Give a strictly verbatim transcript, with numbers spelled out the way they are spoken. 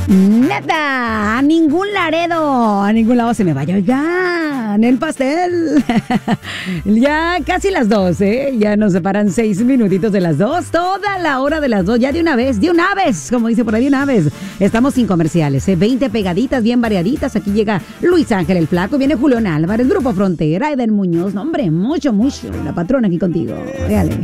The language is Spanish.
Nada, a ningún Laredo, a ningún lado se me vaya. Oigan, el pastel. Ya casi las dos, ¿eh? Ya nos separan seis minutitos de las dos. Toda la hora de las dos, ya de una vez, de una vez, como dice por ahí, de una vez. Estamos sin comerciales, ¿eh? veinte pegaditas, bien variaditas. Aquí llega Luis Ángel el Flaco, viene Julián Álvarez, Grupo Frontera, Eden Muñoz. No, hombre, mucho, mucho. La patrona aquí contigo. Véale.